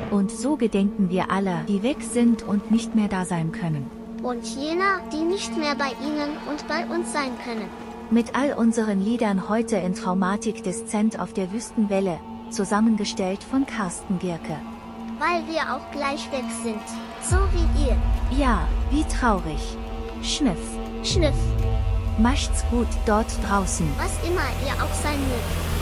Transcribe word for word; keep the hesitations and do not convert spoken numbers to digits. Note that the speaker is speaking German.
Und so gedenken wir aller, die weg sind und nicht mehr da sein können. Und jener, die nicht mehr bei ihnen und bei uns sein können. Mit all unseren Liedern heute in Traumatik Deszent auf der Wüstenwelle, zusammengestellt von Carsten Gierke. Weil wir auch gleich weg sind, so wie ihr. Ja, wie traurig. Schniff. Schniff. Macht's gut dort draußen. Was immer ihr auch sein mögt.